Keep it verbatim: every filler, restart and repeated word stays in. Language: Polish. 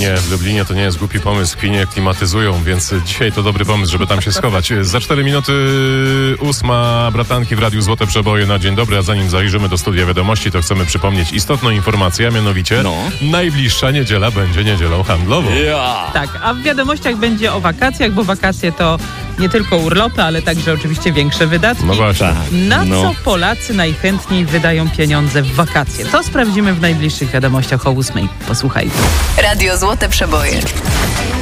Lublinie. W Lublinie to nie jest głupi pomysł, kwinie klimatyzują, więc dzisiaj to dobry pomysł, żeby tam się schować. Za cztery minuty ósma, bratanki w Radiu Złote Przeboje na dzień dobry, a zanim zajrzymy do studia wiadomości, to chcemy przypomnieć istotną informację, a mianowicie no. najbliższa niedziela będzie niedzielą handlową. Yeah. Tak, a w wiadomościach będzie o wakacjach, bo wakacje to nie tylko urlopy, ale także oczywiście większe wydatki. No właśnie. Tak. Na no. co Polacy najchętniej wydają pieniądze w wakacje? To sprawdzimy w najbliższych wiadomościach o ósmej. Posłuchajcie. Radio Złote Przeboje.